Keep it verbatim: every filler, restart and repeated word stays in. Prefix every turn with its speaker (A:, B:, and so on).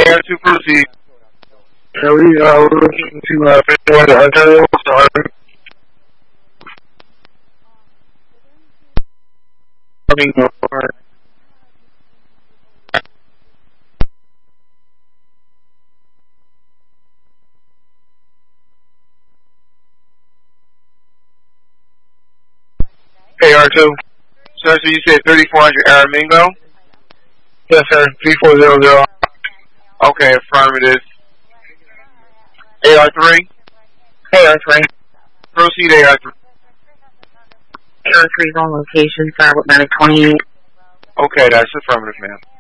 A: A R two, proceed.
B: Yeah, we, uh, we're looking to, uh, figure out the hunter, so coming over.
A: A R two. Sir, so you said thirty-four hundred Aramingo?
B: Yes, sir, three four zero zero.
A: Okay, affirmative. A R three?
B: A R three.
A: Proceed, A R three.
C: A R three on location, Firewalk nine twenty-eight.
A: Okay, that's affirmative, ma'am.